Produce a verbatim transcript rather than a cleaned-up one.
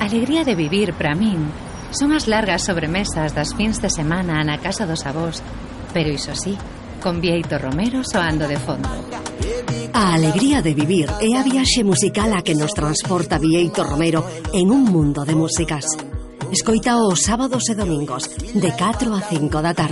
alegría de vivir para min son as largas sobremesas das fins de semana na casa dos avós, pero iso sí, con Bieito Romero soando de fondo. A alegría de vivir é a viaxe musical a que nos transporta Bieito Romero en un mundo de músicas. Escoita os sábados e domingos de catro a cinco da tarde.